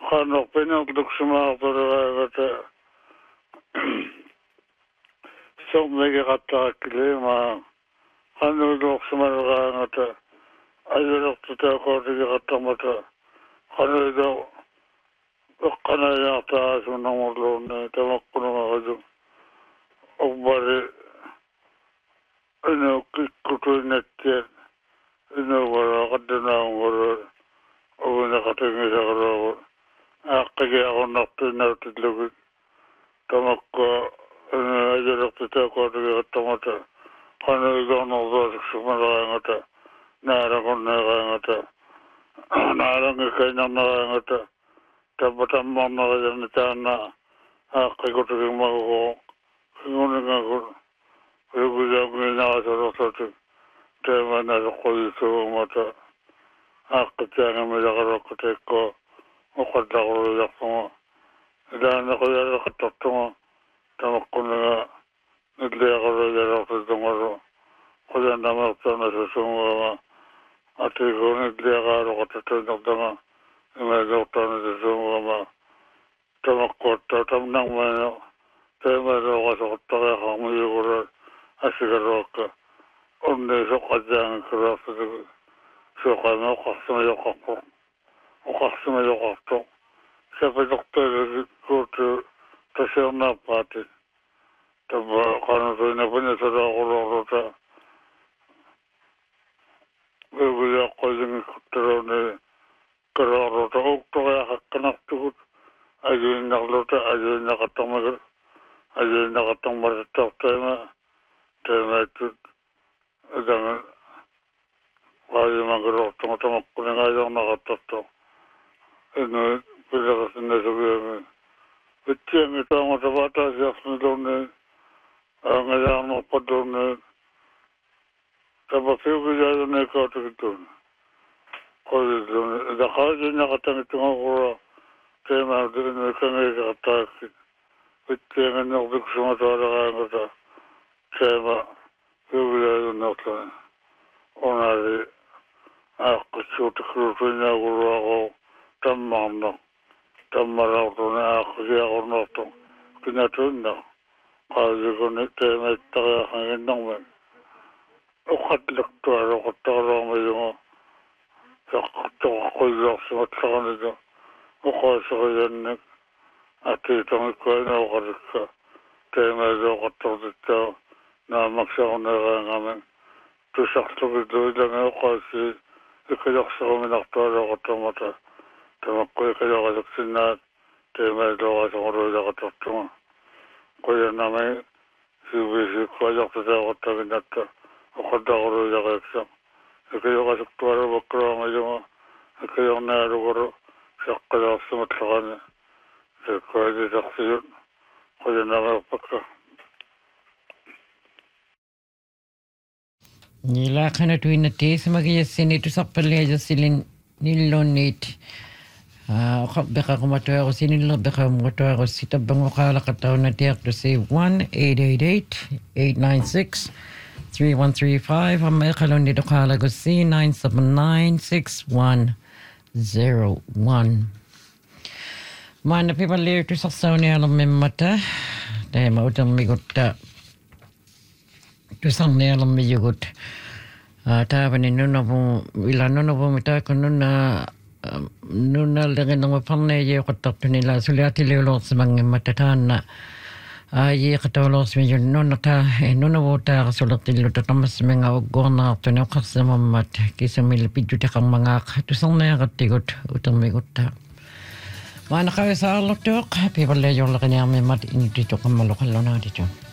Kanok pinagduk sa mga paragata. So may katakili ma kanudok sa mga paragata. Ayurok tita ko rin katamata. Kanudok kanayata sa mga mulong na tamak ko na mga kadyo. O bari kikutuin natin. Wala kadinang wala. O nakatingin sa karawal. Kaya ako natinatidlugit. Tamak ko, ayurok tita ko rin katamata. Kanudok nakasok sa mga paragata. Narang ko na kayangata. Narang ikay na nakayangata. Tapatan mo na kayanita na kikutukin magkakong. Kikunin ako. Kikunin ako nakasarok-satik. Tema na ko ito mata. Kaya may nakarakatik ko. Ukad ako riyak mo. Dahil ako yarakatak mo. Tamak ko na nga. Nagli ako yarakatak mo. Kaya naman ito na susumama. Ati ko nagli ako katatak nga. May doktor na susumama. Tamak ko tatamnang mayo. Tema na ako sa katakay kang mayukuran. Asigaro ka. Undi sa kadyang karasatig. So kami ukasamayo kako. Ukasamayo kako. Siya pa doktor ko tasyo na pati. Taba kano to na pa niya sa rakurota. Bibili ako yung ikutero ni kararota. Ukto kaya kakanaktukot. Ayun naklota. Ayun nakatamagal. Ayun nakatamagal. Tema ito. Jangan kaya magerok tamak ko na ngayon nakatato. Ini pila kasi na sabihin. Itiyang ito ang matabata siya sa doon ngayon mo pa doon tapos yung kaya na ikaw doon. Kaya doon. Kaya nakatangit nga kura. Tema doon kami katakit. Itiyang ang nakabik sa matara kaya nga tema. Kaya nakatangit. Onari kasuta krutunya guru ako tamano tamara ko na ako siya ko noto kinatunda kasi ko nito may taga hangin nang man ukatlak to aro ko taro mo yung sakto ko yung sumatsa nito ukasa ko yan at itong ikaw na ukarika tema do ko to dito na maksa ko na ngamen Tusakto gitu lang ako kasi ikayak sa kami nakatara ko tamata. Tamak ko ikayak sa sinat. Tema ito ka sa kuro na katatama. Kaya namin si kayak sa ako taginata. Ako da kuro na kayak ikayak ka sa tuwara bakra ngayon. Ikayak na arugaro. Siya kayak sa matlakan. Kaya di saksiyon. Kaya namin pagka. Nila kana tuina te semagia sinitu sakpele aja silin nilonit. Beka kumatoya ko sinilo beka kumatoya ko sita bango kala kataw na tiyak to say 1-888-896-3135. Ang may kalon dito kala ko si 979-6101. Mana people later to saksaw niya alam may mata. Dahil mautang migota. Tusang niya alam may yugot. Tapan ni nuna po, ilan nuna po mita ko nuna lagay ng mapang na iyo katak nila. Suliati lilo sa mga matatan na iya katawalo sa mga nuna ta, nuna po ta kasulat nilo tatamas mga ugo na ito na kasama mat kisa milipidyo ta kang mga tusang na katigot utang may gota. Mga nakawe sa alotok, people layo laki niya may mat initito kang malukalo na dito.